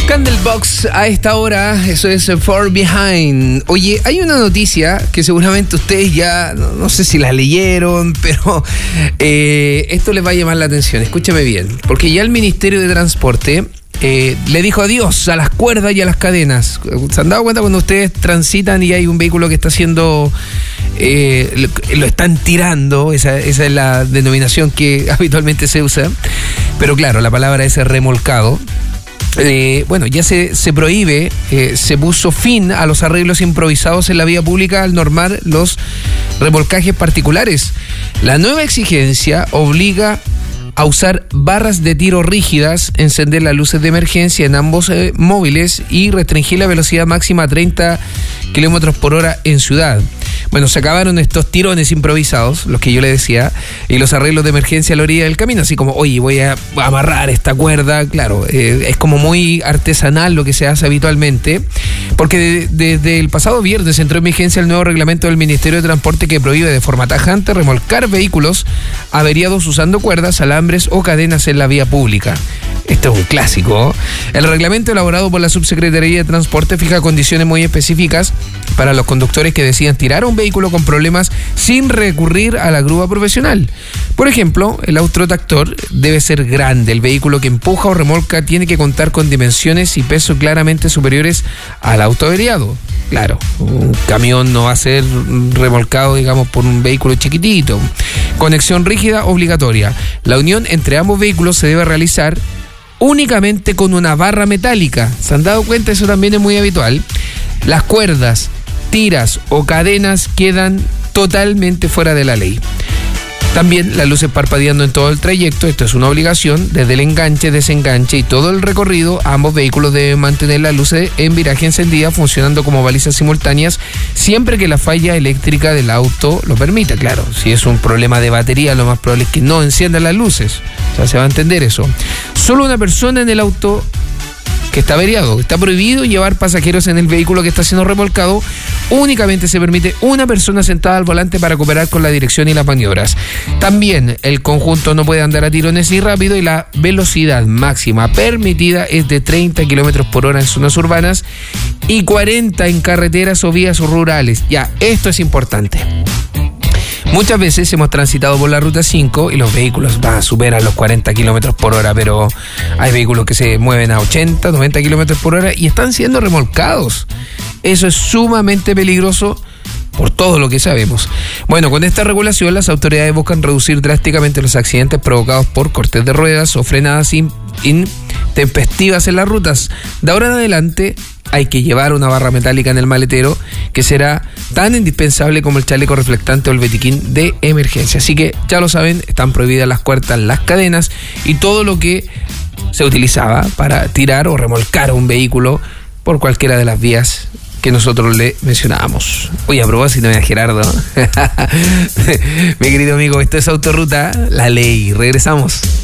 Candlebox a esta hora, eso es Far Behind. Oye, hay una noticia que seguramente ustedes ya, no sé si la leyeron, pero esto les va a llamar la atención. Escúchame bien, porque ya el Ministerio de Transporte le dijo adiós a las cuerdas y a las cadenas. ¿Se han dado cuenta cuando ustedes transitan y hay un vehículo que está haciendo, lo están tirando? Esa es la denominación que habitualmente se usa. Pero claro, la palabra es remolcado. Bueno, ya se prohíbe, se puso fin a los arreglos improvisados en la vía pública al normar los remolcajes particulares. La nueva exigencia obliga a usar barras de tiro rígidas, encender las luces de emergencia en ambos móviles y restringir la velocidad máxima a 30 kilómetros por hora en ciudad. Bueno, se acabaron estos tirones improvisados, los que yo le decía, y los arreglos de emergencia a la orilla del camino, así como, oye, voy a amarrar esta cuerda. Claro, es como muy artesanal lo que se hace habitualmente, porque desde el pasado viernes entró en vigencia el nuevo reglamento del Ministerio de Transporte que prohíbe de forma tajante remolcar vehículos averiados usando cuerdas, alambres o cadenas en la vía pública. Esto es un clásico. El reglamento elaborado por la Subsecretaría de Transporte fija condiciones muy específicas para los conductores que decidan tirar a un vehículo con problemas sin recurrir a la grúa profesional. Por ejemplo, el autotractor debe ser grande. El vehículo que empuja o remolca tiene que contar con dimensiones y peso claramente superiores al auto averiado. Claro, un camión no va a ser remolcado, digamos, por un vehículo chiquitito. Conexión rígida obligatoria. La unión entre ambos vehículos se debe realizar únicamente con una barra metálica. ¿Se han dado cuenta? Eso también es muy habitual. Las cuerdas, tiras o cadenas quedan totalmente fuera de la ley. También las luces parpadeando en todo el trayecto, esto es una obligación, desde el enganche, desenganche y todo el recorrido. Ambos vehículos deben mantener las luces en viraje encendida, funcionando como balizas simultáneas, siempre que la falla eléctrica del auto lo permita. Claro, si es un problema de batería, lo más probable es que no enciendan las luces. O sea, se va a entender eso. Solo una persona en el auto que está averiado. Está prohibido llevar pasajeros en el vehículo que está siendo remolcado. Únicamente se permite una persona sentada al volante para cooperar con la dirección y las maniobras. También el conjunto no puede andar a tirones ni rápido, y la velocidad máxima permitida es de 30 kilómetros por hora en zonas urbanas y 40 en carreteras o vías rurales. Ya, esto es importante. Muchas veces hemos transitado por la Ruta 5 y los vehículos superan los 40 kilómetros por hora, pero hay vehículos que se mueven a 80, 90 kilómetros por hora y están siendo remolcados. Eso es sumamente peligroso por todo lo que sabemos. Bueno, con esta regulación las autoridades buscan reducir drásticamente los accidentes provocados por cortes de ruedas o frenadas intempestivas en las rutas. De ahora en adelante hay que llevar una barra metálica en el maletero, que será tan indispensable como el chaleco reflectante o el botiquín de emergencia. Así que ya lo saben, están prohibidas las cuerdas, las cadenas y todo lo que se utilizaba para tirar o remolcar un vehículo por cualquiera de las vías que nosotros le mencionábamos. Oye, a propósito, Gerardo. Mi querido amigo, esto es Autoruta, la ley. Regresamos.